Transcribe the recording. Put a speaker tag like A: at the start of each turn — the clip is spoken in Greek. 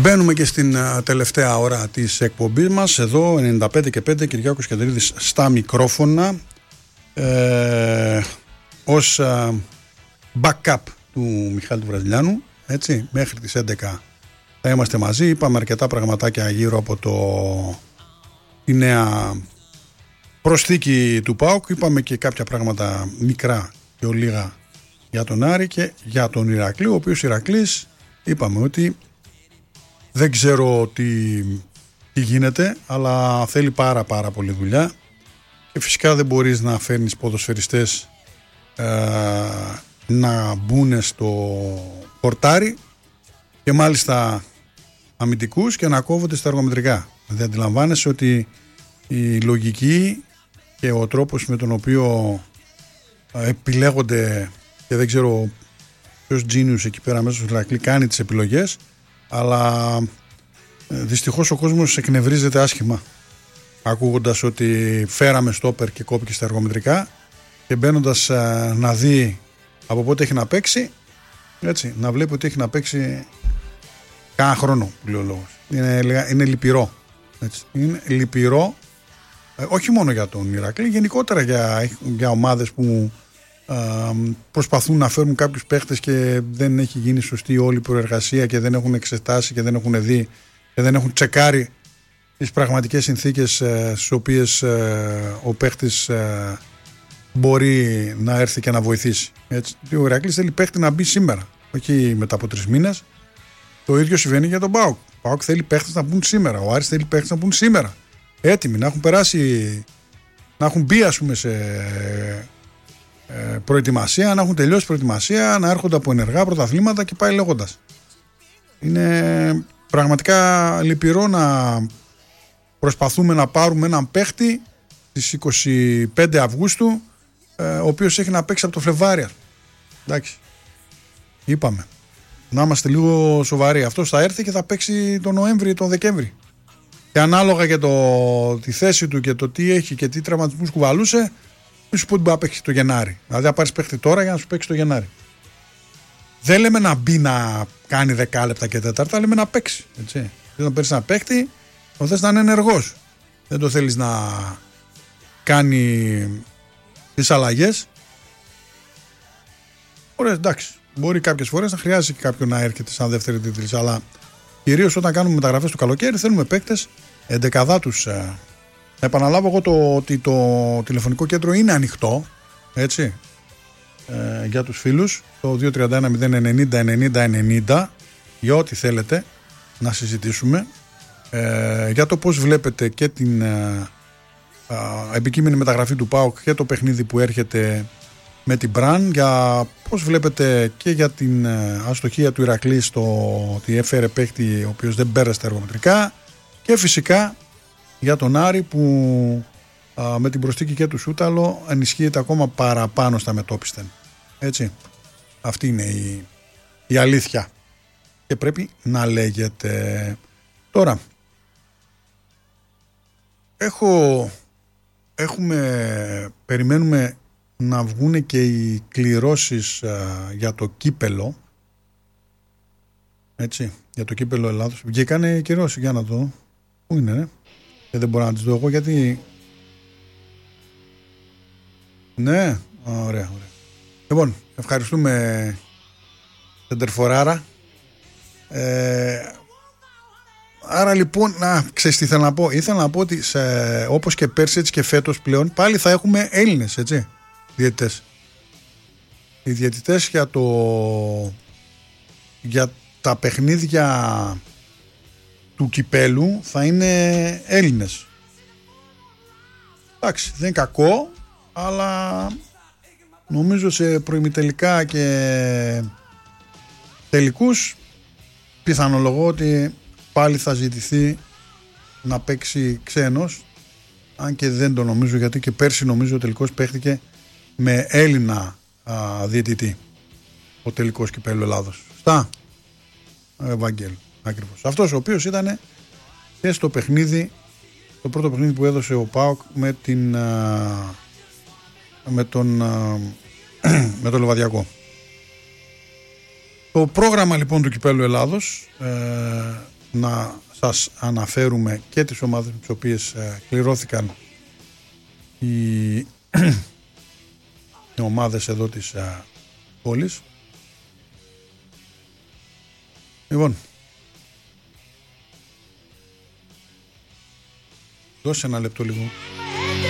A: Μπαίνουμε και στην τελευταία ώρα της εκπομπής μας. Εδώ 95 και 5 Κυριάκος Κεντρίδης στα μικρόφωνα, ως backup του Μιχάλη του Βραζιλιάνου, έτσι, μέχρι τις 11 θα είμαστε μαζί. Είπαμε αρκετά πραγματάκια γύρω από τη νέα προσθήκη του ΠΑΟΚ. Είπαμε και κάποια πράγματα μικρά και ολίγα για τον Άρη και για τον Ηρακλή, ο οποίος Ηρακλής είπαμε ότι δεν ξέρω τι γίνεται, αλλά θέλει πάρα πολύ δουλειά και φυσικά δεν μπορείς να φέρνεις ποδοσφαιριστές να μπουν στο πορτάρι και μάλιστα αμυντικούς και να κόβονται στα εργομετρικά. Δηλαδή αντιλαμβάνεσαι ότι η λογική και ο τρόπος με τον οποίο επιλέγονται, και δεν ξέρω ποιος genius εκεί πέρα μέσα στο Ηρακλή κάνει τις επιλογές, αλλά δυστυχώς ο κόσμος εκνευρίζεται άσχημα ακούγοντας ότι φέραμε στόπερ και κόπηκε στα εργομετρικά και μπαίνοντας να δει από πότε έχει να παίξει, έτσι, να βλέπει ότι έχει να παίξει κάνα χρόνο, που λέει ο λόγος. Είναι λυπηρό, έτσι. Είναι λυπηρό, όχι μόνο για τον Ηρακλή, γενικότερα για ομάδες που προσπαθούν να φέρουν κάποιους παίχτες και δεν έχει γίνει σωστή όλη η προεργασία και δεν έχουν εξετάσει και δεν έχουν δει και δεν έχουν τσεκάρει τις πραγματικές συνθήκες στις οποίες ο παίχτης μπορεί να έρθει και να βοηθήσει. Έτσι. Ο Ηρακλής θέλει παίχτη να μπει σήμερα, όχι μετά από 3 μήνες. Το ίδιο συμβαίνει για τον ΠΑΟΚ. Ο ΠΑΟΚ θέλει παίχτες να μπουν σήμερα. Ο Άρης θέλει παίχτες να μπουν σήμερα. Έτοιμοι, να έχουν περάσει, να έχουν μπει, ας πούμε, σε προετοιμασία, να έχουν τελειώσει προετοιμασία, να έρχονται από ενεργά πρωταθλήματα και πάει λέγοντας. Είναι πραγματικά λυπηρό να προσπαθούμε να πάρουμε έναν παίχτη στις 25 Αυγούστου, ο οποίος έχει να παίξει από το Φλεβάρι. Εντάξει, είπαμε να είμαστε λίγο σοβαροί. Αυτός θα έρθει και θα παίξει τον Νοέμβρη ή τον Δεκέμβρη και ανάλογα και τη θέση του και το τι έχει και τι τραυματισμούς κουβαλούσε, μη σου πω ότι μπορεί να παίξει το Γενάρη. Δηλαδή να πάρεις παίχτη τώρα για να σου παίξει το Γενάρη. Δεν λέμε να μπει να κάνει 10 λεπτά και 4, λέμε να παίξει. Έτσι. Θέλεις να παίρνεις ένα παίχτη, το θες να είναι ενεργός. Δεν το θέλεις να κάνει τις αλλαγές. Ωραία, εντάξει. Μπορεί κάποιες φορές να χρειάζεται και κάποιον να έρχεται σαν δεύτερη τίτλης, αλλά κυρίως όταν κάνουμε μεταγραφές το καλοκαίρι θέλουμε παίκτες εντεκαδάτους. Να επαναλάβω εγώ ότι το τηλεφωνικό κέντρο είναι ανοιχτό, έτσι, για τους φίλους, το 231-090-90-90, για ό,τι θέλετε να συζητήσουμε, για το πώς βλέπετε και την επικείμενη μεταγραφή του ΠΑΟΚ και το παιχνίδι που έρχεται με την Μπραν, για πώς βλέπετε και για την αστοχία του Ηρακλή στο ότι έφερε παίκτη ο οποίος δεν πέρασε τα εργομετρικά, και φυσικά για τον Άρη που με την προσθήκη και του Σούταλο ενισχύεται ακόμα παραπάνω στα μετώπιστεν. Έτσι, αυτή είναι η αλήθεια και πρέπει να λέγεται. Τώρα περιμένουμε να βγουν και οι κληρώσεις για το κύπελο, έτσι, για το κύπελο Ελλάδος. Βγήκανε κληρώσεις, για να δω πού είναι, ρε. Και δεν μπορώ να τις δω εγώ γιατί. Ναι, ωραία. Λοιπόν, ευχαριστούμε Σεντερφοράρα. Άρα λοιπόν, ξέρεις τι ήθελα να πω. Ήθελα να πω ότι όπως και πέρσι έτσι και φέτος πλέον πάλι θα έχουμε Έλληνες, έτσι, διαιτητές. Οι διαιτητές για τα παιχνίδια του κυπέλου θα είναι Έλληνες. Εντάξει, δεν είναι κακό, αλλά νομίζω σε προημιτελικά και τελικούς πιθανολογώ ότι πάλι θα ζητηθεί να παίξει ξένος, αν και δεν το νομίζω, γιατί και πέρσι νομίζω ο τελικός παίχτηκε με Έλληνα διαιτητή, ο τελικός κυπέλλου Ελλάδος. Ευαγγέλου, ακριβώς. Αυτός ο οποίος ήταν και στο παιχνίδι, το πρώτο παιχνίδι που έδωσε ο ΠΑΟΚ με τον Λεβαδιακό. Το πρόγραμμα λοιπόν του κυπέλλου Ελλάδος να σας αναφέρουμε και τις ομάδες με τις οποίες κληρώθηκαν οι ομάδες εδώ της πόλης. Λοιπόν, δώσε ένα λεπτό λίγο.